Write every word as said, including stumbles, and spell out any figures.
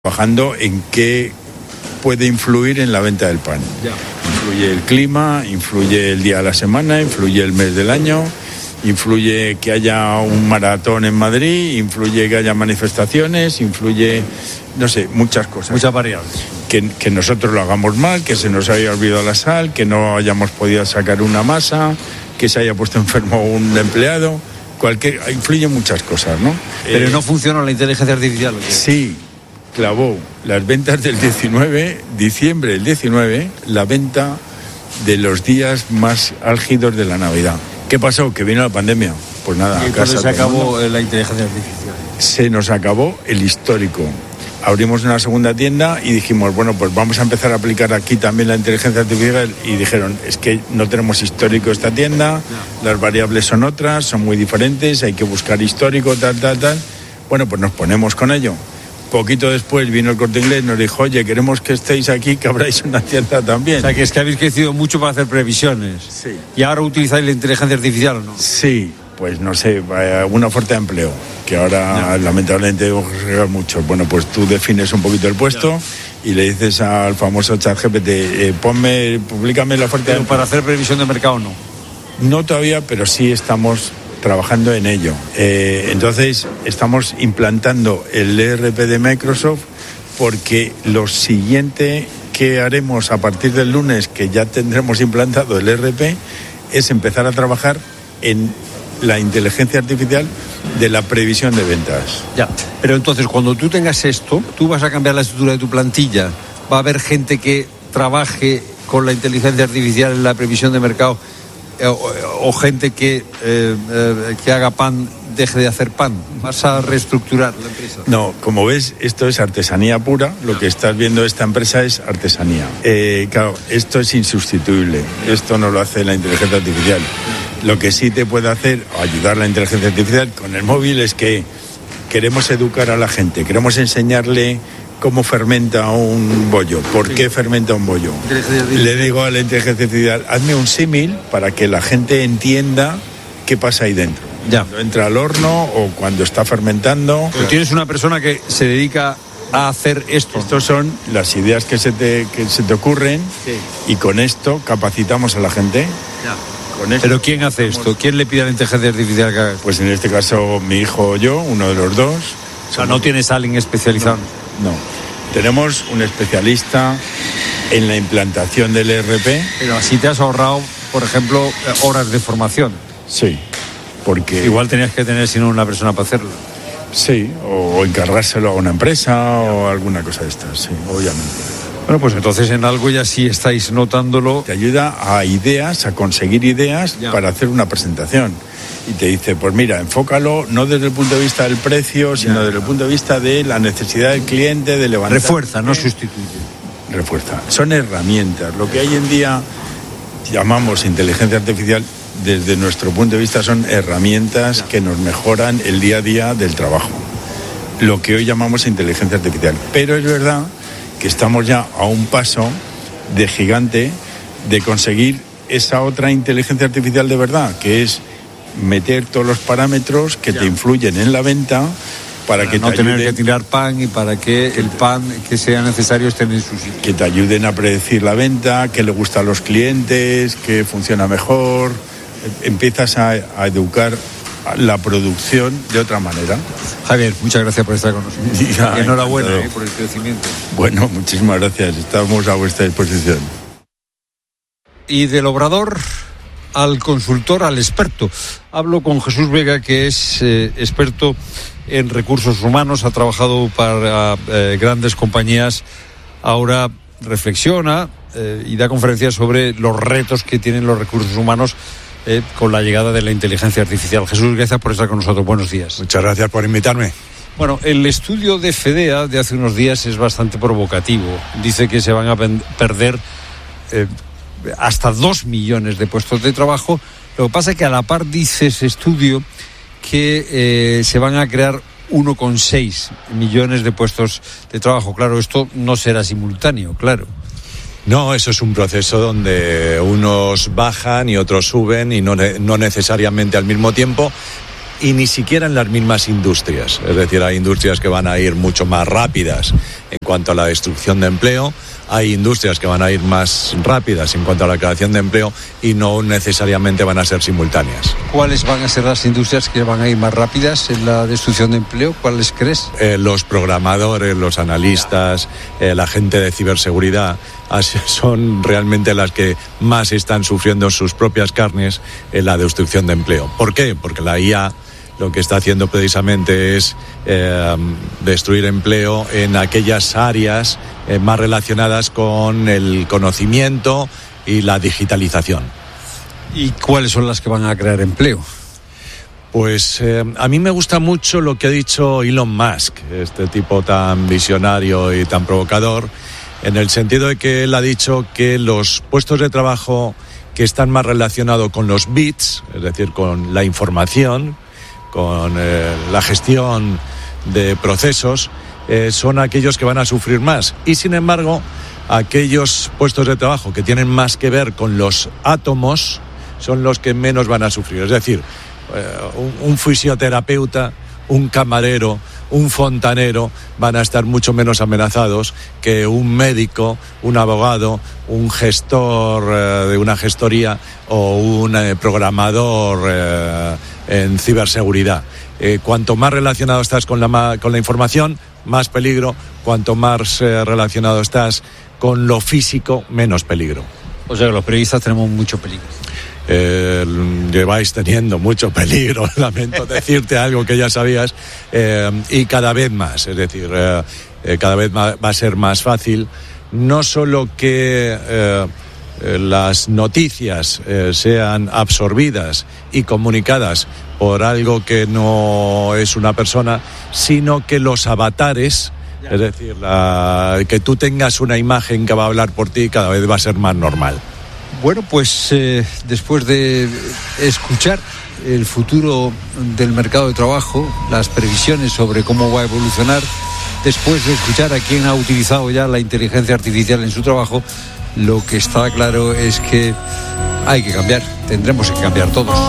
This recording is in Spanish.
trabajando en qué puede influir en la venta del pan. Ya. Influye el clima, influye el día de la semana, influye el mes del año, influye que haya un maratón en Madrid, influye que haya manifestaciones, influye, no sé, muchas cosas. Muchas variables. Que, que nosotros lo hagamos mal, que se nos haya olvidado la sal, que no hayamos podido sacar una masa, que se haya puesto enfermo un empleado, cualquier, influye muchas cosas, ¿no? Pero eh, no funciona la inteligencia artificial. ¿O qué? Sí. Clavó las ventas del diecinueve, diciembre del diecinueve, la venta de los días más álgidos de la Navidad. ¿Qué pasó? Que vino la pandemia. Pues nada, y a casa se acabó la inteligencia artificial. Se nos acabó el histórico. Abrimos una segunda tienda y dijimos, bueno, pues vamos a empezar a aplicar aquí también la inteligencia artificial. Y dijeron, es que no tenemos histórico esta tienda, no. Las variables son otras, son muy diferentes, hay que buscar histórico, tal, tal, tal. Bueno, pues nos ponemos con ello. Poquito después vino el Corte Inglés y nos dijo, oye, queremos que estéis aquí, que abráis una tienda también. O sea, que es que habéis crecido mucho para hacer previsiones. Sí. ¿Y ahora utilizáis la inteligencia artificial o no? Sí, pues no sé, una oferta de empleo, que ahora no. lamentablemente tengo que llegar mucho. Bueno, pues tú defines un poquito el puesto ya. Y le dices al famoso ChatGPT, eh, ponme, públicame la oferta Pero de empleo. para hacer previsión de mercado no. No todavía, pero sí estamos trabajando en ello. Eh, entonces, estamos implantando el E R P de Microsoft porque lo siguiente que haremos a partir del lunes, que ya tendremos implantado el E R P, es empezar a trabajar en la inteligencia artificial de la previsión de ventas. Ya, pero entonces, cuando tú tengas esto, tú vas a cambiar la estructura de tu plantilla. Va a haber gente que trabaje con la inteligencia artificial en la previsión de mercado. O, o gente que, eh, eh, que haga pan deje de hacer pan. ¿Vas a reestructurar la empresa? No, como ves, esto es artesanía pura. Lo que estás viendo de esta empresa es artesanía. Eh, claro, esto es insustituible. Esto no lo hace la inteligencia artificial. Lo que sí te puede hacer, ayudar la inteligencia artificial con el móvil, es que queremos educar a la gente, queremos enseñarle cómo fermenta un bollo, por qué fermenta un bollo. Le digo a la inteligencia artificial, hazme un símil para que la gente entienda qué pasa ahí dentro. Ya. Cuando entra al horno o cuando está fermentando. Pero tienes una persona que se dedica a hacer esto. Estos son las ideas que se te, que se te ocurren, sí. Y con esto capacitamos a la gente. Ya. Con esto, ¿pero quién hace esto? ¿Quién le pide a la inteligencia artificial que haga esto? Pues en este caso mi hijo o yo, uno de los dos. O sea, ¿no tienes a alguien especializado? No. no. Tenemos un especialista en la implantación del E R P. Pero así te has ahorrado, por ejemplo, horas de formación. Sí, porque... Igual tenías que tener, si no, una persona para hacerlo. Sí, o encargárselo a una empresa o alguna cosa de estas, sí, obviamente. Bueno, pues entonces en algo ya sí estáis notándolo. Te ayuda a ideas, a conseguir ideas ya. Para hacer una presentación. Y te dice, pues mira, enfócalo no desde el punto de vista del precio, sino ya. Desde el punto de vista de la necesidad del cliente, de levantar... Refuerza, no sustituye. Refuerza. Son herramientas. Lo que hoy en día llamamos inteligencia artificial, desde nuestro punto de vista son herramientas ya. Que nos mejoran el día a día del trabajo. Lo que hoy llamamos inteligencia artificial. Pero es verdad que estamos ya a un paso de gigante de conseguir esa otra inteligencia artificial de verdad, que es meter todos los parámetros que ya. Te influyen en la venta para, para que no te tener ayuden, que tirar pan y para que, que el pan que sea necesario esté en su sitio. Que te ayuden a predecir la venta, que le gusta a los clientes, que funciona mejor. Empiezas a, a educar la producción de otra manera. Javier, muchas gracias por estar con nosotros. Ya, y enhorabuena eh, por el crecimiento. Bueno, muchísimas gracias. Estamos a vuestra disposición. Y del obrador al consultor, al experto. Hablo con Jesús Vega, que es eh, experto en recursos humanos, ha trabajado para eh, grandes compañías, ahora reflexiona eh, y da conferencias sobre los retos que tienen los recursos humanos eh, con la llegada de la inteligencia artificial. Jesús, gracias por estar con nosotros. Buenos días. Muchas gracias por invitarme. Bueno, el estudio de FEDEA de hace unos días es bastante provocativo. Dice que se van a perder eh, hasta dos millones de puestos de trabajo. Lo que pasa es que a la par dice ese estudio que eh, se van a crear uno coma seis millones de puestos de trabajo. Claro, esto no será simultáneo, claro. No, eso es un proceso donde unos bajan y otros suben y no, no necesariamente al mismo tiempo. Y ni siquiera en las mismas industrias. Es decir, hay industrias que van a ir mucho más rápidas en cuanto a la destrucción de empleo. Hay industrias que van a ir más rápidas en cuanto a la creación de empleo y no necesariamente van a ser simultáneas. ¿Cuáles van a ser las industrias que van a ir más rápidas en la destrucción de empleo? ¿Cuáles crees? Eh, los programadores, los analistas, eh, la gente de ciberseguridad son realmente las que más están sufriendo sus propias carnes en la destrucción de empleo. ¿Por qué? Porque la I A lo que está haciendo precisamente es eh, destruir empleo en aquellas áreas eh, más relacionadas con el conocimiento y la digitalización. ¿Y cuáles son las que van a crear empleo? Pues eh, a mí me gusta mucho lo que ha dicho Elon Musk, este tipo tan visionario y tan provocador, en el sentido de que él ha dicho que los puestos de trabajo que están más relacionados con los bits, es decir, con la información, con eh, la gestión de procesos, eh, son aquellos que van a sufrir más. Y sin embargo, aquellos puestos de trabajo que tienen más que ver con los átomos son los que menos van a sufrir. Es decir, eh, un, un fisioterapeuta, un camarero, un fontanero van a estar mucho menos amenazados que un médico, un abogado, un gestor eh, de una gestoría o un eh, programador eh, en ciberseguridad. Eh, cuanto más relacionado estás con la, con la información, más peligro. Cuanto más eh, relacionado estás con lo físico, menos peligro. O sea que los periodistas tenemos mucho peligro. Eh, lleváis teniendo mucho peligro, lamento decirte algo que ya sabías, eh, y cada vez más, es decir, eh, eh, cada vez va a ser más fácil, no solo que eh, eh, las noticias eh, sean absorbidas y comunicadas por algo que no es una persona, sino que los avatares, es decir, la, que tú tengas una imagen que va a hablar por ti, cada vez va a ser más normal. Bueno, pues eh, después de escuchar el futuro del mercado de trabajo, las previsiones sobre cómo va a evolucionar, después de escuchar a quien ha utilizado ya la inteligencia artificial en su trabajo, lo que está claro es que hay que cambiar, tendremos que cambiar todos.